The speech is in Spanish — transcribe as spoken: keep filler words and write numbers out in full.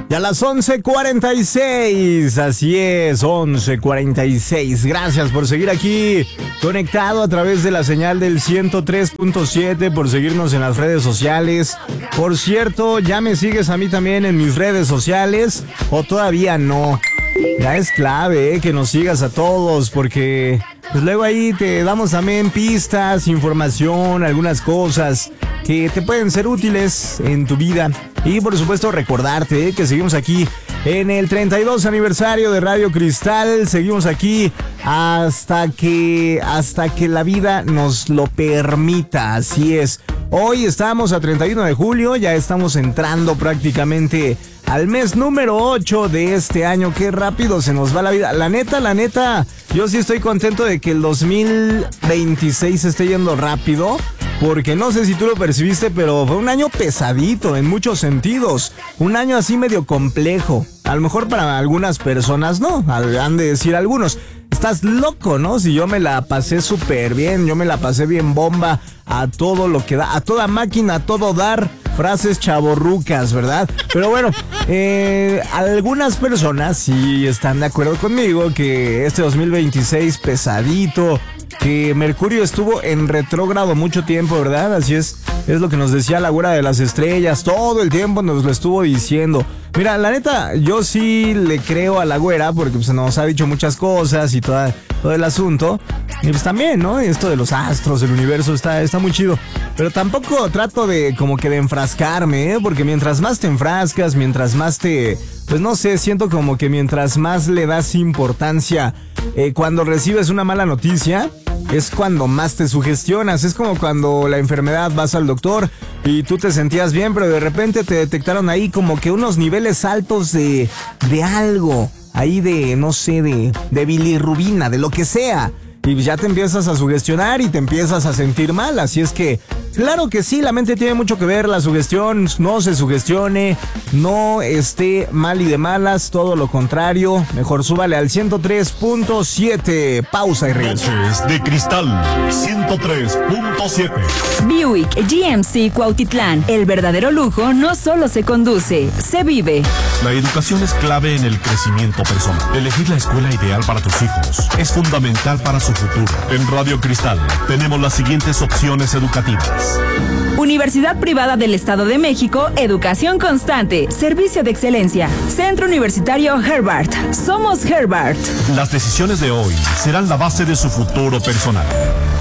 Y a las once cuarenta y seis, así es, once cuarenta y seis. Gracias por seguir aquí conectado a través de la señal del ciento tres punto siete, por seguirnos en las redes sociales. Por cierto, ¿ya me sigues a mí también en mis redes sociales o todavía no? Ya es clave, ¿eh? Que nos sigas a todos, porque pues luego ahí te damos también pistas, información, algunas cosas que te pueden ser útiles en tu vida. Y por supuesto recordarte, ¿eh? Que seguimos aquí en el treinta y dos aniversario de Radio Cristal. Seguimos aquí hasta que, hasta que la vida nos lo permita, así es. Hoy estamos a treinta y uno de julio, ya estamos entrando prácticamente al mes número ocho de este año. Qué rápido se nos va la vida. La neta, la neta, yo sí estoy contento de que el dos mil veintiséis esté yendo rápido, porque no sé si tú lo percibiste, pero fue un año pesadito en muchos sentidos. Un año así medio complejo. A lo mejor para algunas personas no, han de decir algunos. Estás loco, ¿no? Si yo me la pasé súper bien, yo me la pasé bien bomba, a todo lo que da, a toda máquina, a todo dar, frases chavorrucas, ¿verdad? Pero bueno, eh, algunas personas sí están de acuerdo conmigo que este dos mil veintiséis pesadito, que Mercurio estuvo en retrógrado mucho tiempo, ¿verdad? Así es, es lo que nos decía la güera de las estrellas, todo el tiempo nos lo estuvo diciendo. Mira, la neta, yo sí le creo a la güera porque pues, nos ha dicho muchas cosas y toda, todo el asunto. Y pues también, ¿no? Esto de los astros, el universo está, está muy chido. Pero tampoco trato de como que de enfrascarme, ¿eh? Porque mientras más te enfrascas, mientras más te... Pues no sé, siento como que mientras más le das importancia eh, cuando recibes una mala noticia, es cuando más te sugestionas. Es como cuando la enfermedad, vas al doctor y tú te sentías bien, pero de repente te detectaron ahí como que unos niveles altos de, de algo, ahí de, no sé, de, de bilirrubina, de lo que sea. Y ya te empiezas a sugestionar y te empiezas a sentir mal. Así es que, claro que sí, la mente tiene mucho que ver. La sugestión, no se sugestione, no esté mal y de malas, todo lo contrario. Mejor súbale al ciento tres punto siete. Pausa y regresa. Noches de Cristal ciento tres punto siete. Buick G M C Cuautitlán. El verdadero lujo no solo se conduce, se vive. La educación es clave en el crecimiento personal. Elegir la escuela ideal para tus hijos es fundamental para su futuro. En Radio Cristal tenemos las siguientes opciones educativas. Universidad Privada del Estado de México, educación constante, servicio de excelencia. Centro Universitario Herbart. Somos Herbart. Las decisiones de hoy serán la base de su futuro personal.